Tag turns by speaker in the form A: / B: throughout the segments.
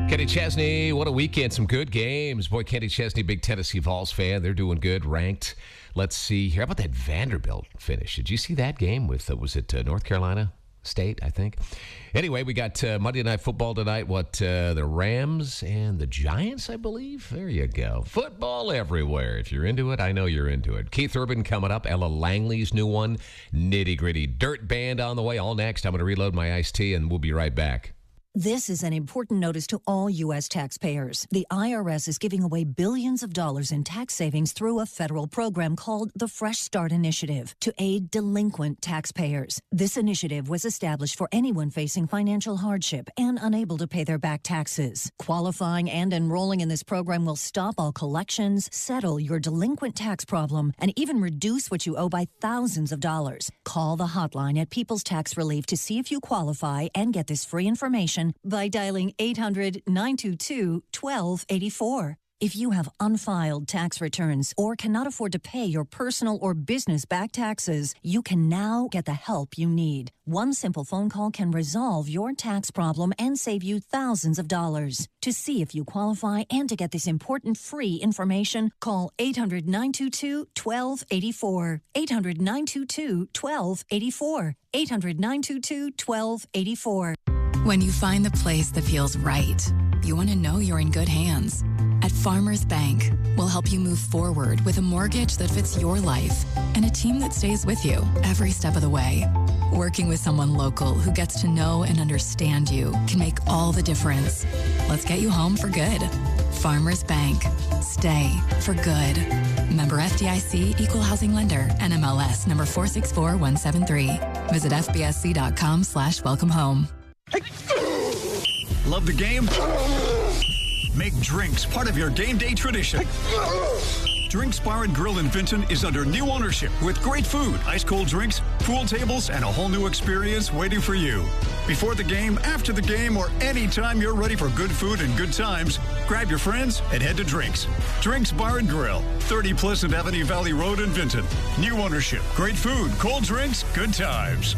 A: Kenny Chesney, what a weekend. Some good games. Boy, Kenny Chesney, big Tennessee Vols fan. They're doing good, ranked. Let's see here. How about that Vanderbilt finish? Did you see that game with, was it North Carolina State, I think? Anyway, we got Monday Night Football tonight. The Rams and the Giants, I believe? There you go. Football everywhere. If you're into it, I know you're into it. Keith Urban coming up. Ella Langley's new one. Nitty Gritty Dirt Band on the way. All next. I'm going to reload my iced tea, and we'll be right back.
B: This is an important notice to all U.S. taxpayers. The IRS is giving away billions of dollars in tax savings through a federal program called the Fresh Start Initiative to aid delinquent taxpayers. This initiative was established for anyone facing financial hardship and unable to pay their back taxes. Qualifying and enrolling in this program will stop all collections, settle your delinquent tax problem, and even reduce what you owe by thousands of dollars. Call the hotline at People's Tax Relief to see if you qualify and get this free information by dialing 800-922-1284. If you have unfiled tax returns or cannot afford to pay your personal or business back taxes, you can now get the help you need. One simple phone call can resolve your tax problem and save you thousands of dollars. To see if you qualify and to get this important free information, call 800-922-1284. 800-922-1284. 800-922-1284.
C: When you find the place that feels right, you want to know you're in good hands. At Farmers Bank, we'll help you move forward with a mortgage that fits your life and a team that stays with you every step of the way. Working with someone local who gets to know and understand you can make all the difference. Let's get you home for good. Farmers Bank. Stay for good. Member FDIC, Equal Housing Lender, NMLS number 464173. Visit fbsc.com/welcome home.
D: Love the game? Make drinks part of your game day tradition. Drinks Bar and Grill in Vinton is under new ownership with great food, ice cold drinks, pool tables, and a whole new experience waiting for you. Before the game, after the game, or anytime you're ready for good food and good times, grab your friends and head to Drinks. Drinks Bar and Grill, 30 Pleasant Avenue Valley Road in Vinton. New ownership, great food, cold drinks, good times.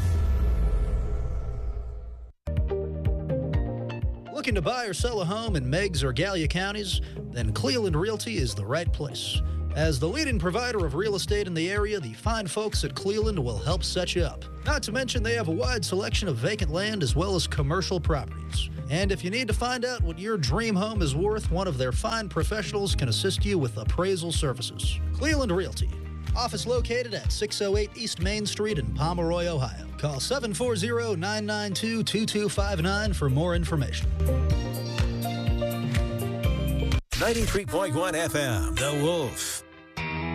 E: Looking to buy or sell a home in Meigs or Gallia counties? Then Cleveland Realty is the right place. As the leading provider of real estate in the area, the fine folks at Cleveland will help set you up. Not to mention they have a wide selection of vacant land as well as commercial properties. And if you need to find out what your dream home is worth, one of their fine professionals can assist you with appraisal services. Cleveland Realty. Office located at 608 East Main Street in Pomeroy, Ohio. Call 740-992-2259 for more information.
F: 93.1 FM, The Wolf.